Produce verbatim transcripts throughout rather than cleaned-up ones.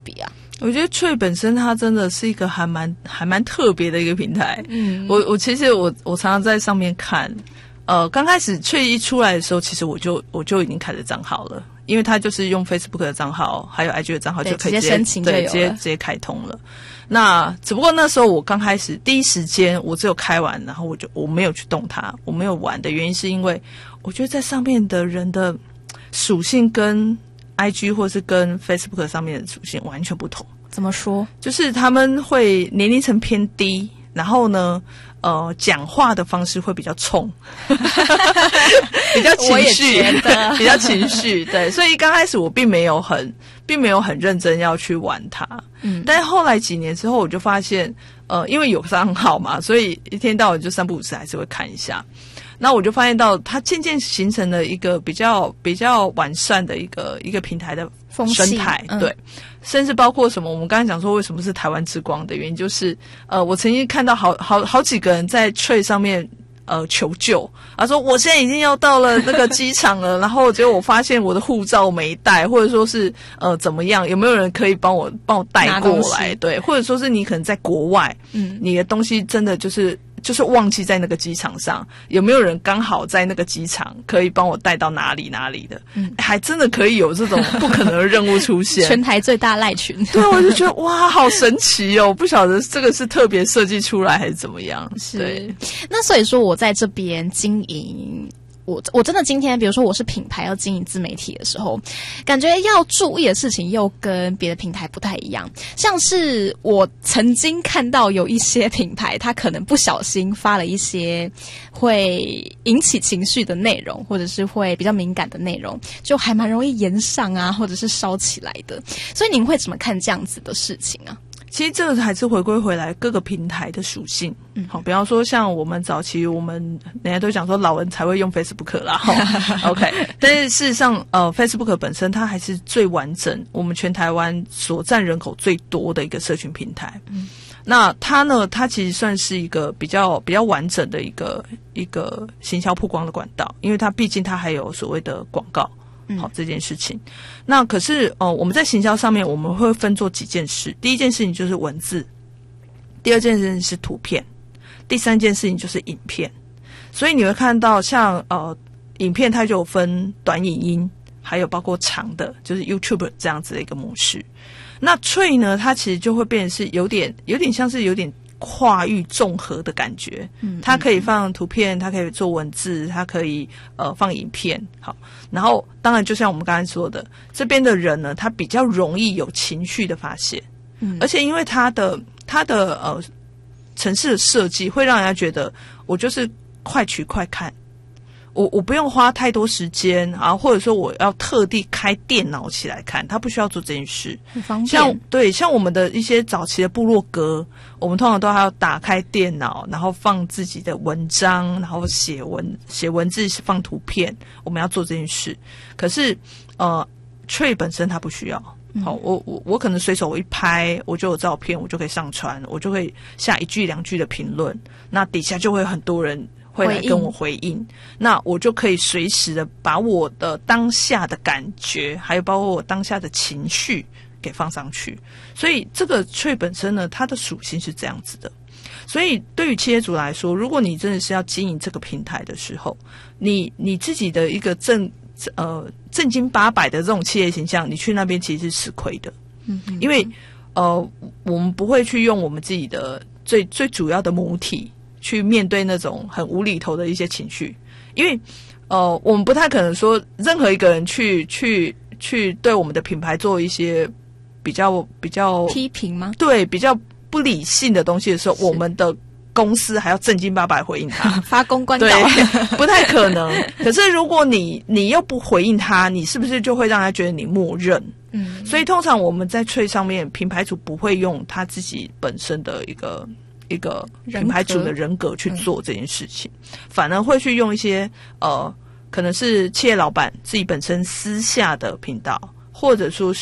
比啊？ 我觉得Trade本身它真的是一个还蛮还蛮特别的一个平台。嗯，我我其实我我常常在上面看，呃，刚开始Trade一出来的时候，其实我就我就已经开了账号了，因为它就是用 Facebook 的账号还有 I G 的账号就可以直接直接申请就有了， 对，直接直接开通了。那只不过那时候我刚开始第一时间我只有开完，然后我就我没有去动它，我没有玩的原因是因为我觉得在上面的人的属性跟I G 或是跟 Facebook 上面的属性完全不同。 怎么说？ 就是他们会年龄层偏低，然后呢，呃，讲话的方式会比较冲，比较情绪，比较情绪。对，所以刚开始我并没有很，并没有很认真要去玩它。嗯，但是后来几年之后，我就发现，呃，因为有账号嘛，所以一天到晚就三不五时还是会看一下。那我就发现到它渐渐形成了一个比较比较完善的一个一个平台的生态，嗯、对，甚至包括什么，我们刚才讲说为什么是台湾之光的原因，就是呃，我曾经看到好好好几个人在Trade上面呃求救，他说我现在已经要到了那个机场了，然后结果我发现我的护照没带，或者说是呃怎么样，有没有人可以帮我帮我带过来？对，或者说是你可能在国外，嗯，你的东西真的就是。就是忘记在那个机场上，有没有人刚好在那个机场可以帮我带到哪里哪里的？嗯，还真的可以有这种不可能的任务出现。 全台最大赖群， 对，我就觉得哇，好神奇哦！不晓得这个是特别设计出来还是怎么样。 是， 对， 那所以说我在这边经营。我我真的今天，比如说我是品牌要经营自媒体的时候，感觉要注意的事情又跟别的平台不太一样。像是我曾经看到有一些品牌，它可能不小心发了一些会引起情绪的内容，或者是会比较敏感的内容，就还蛮容易延上啊，或者是烧起来的。所以您会怎么看这样子的事情啊？ 其实这个还是回归回来各个平台的属性，嗯，好，比方说像我们早期，我们人家都讲说老人才会用 Facebook 啦，OK， 但是事实上，呃 ，Facebook 本身它还是最完整，我们全台湾所占人口最多的一个社群平台，嗯，那它呢，它其实算是一个比较比较完整的一个一个行销曝光的管道，因为它毕竟它还有所谓的广告。好，这件事情，那可是呃，我们在行销上面我们会分做几件事。第一件事情就是文字，第二件事情是图片，第三件事情就是影片。所以你会看到像呃，影片它就有分短影音，还有包括长的，就是 YouTube 这样子的一个模式。那 Trade 呢，它其实就会变成是有点有点像是有点跨域综合的感觉，嗯，它可以放图片，它可以做文字，它可以呃放影片，好，然后当然就像我们刚才说的，这边的人呢，他比较容易有情绪的发泄，嗯，而且因为它的它的呃程式的设计会让人家觉得我就是快取快看。我我不用花太多时间啊，或者说我要特地开电脑起来看，他不需要做这件事， 很方便。 像对像我们的一些早期的部落格，我们通常都还要打开电脑，然后放自己的文章，然后写文写文字，放图片，我们要做这件事。可是呃 Trade 本身它不需要。好，我我我可能随手我一拍，我就有照片，我就可以上传，我就会下一句两句的评论，那底下就会很多人会来跟我回应，那我就可以随时的把我的当下的感觉，还有包括我当下的情绪给放上去。所以这个Trade本身呢，它的属性是这样子的。所以对于企业主来说，如果你真的是要经营这个平台的时候，你你自己的一个正呃正经八百的这种企业形象，你去那边其实是吃亏的。嗯，因为呃我们不会去用我们自己的最最主要的母体去面对那种很无厘头的一些情绪，因为呃我们不太可能说任何一个人去去去对我们的品牌做一些比较比较批评吗？ 对，比较不理性的东西的时候，我们的公司还要正经八百回应他， 发公关稿， 对，不太可能。可是如果你你又不回应他，你是不是就会让他觉得你默认？嗯，所以通常我们在Trade上面，品牌主不会用他自己本身的一个一个品牌主的人格去做这件事情，嗯，反而会去用一些呃，可能是企业老板自己本身私下的频道，或者说是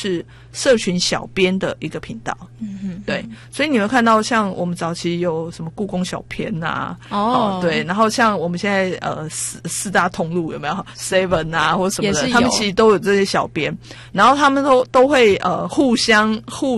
社群小编的一个频道。 嗯哼， 对，所以你会看到像我们早期有什么故宫小编啊， 哦， 哦对，然后像我们现在呃四四大通路有没有 Seven 啊或什么的，他们其实都有这些小编，然后他们都都会呃互相互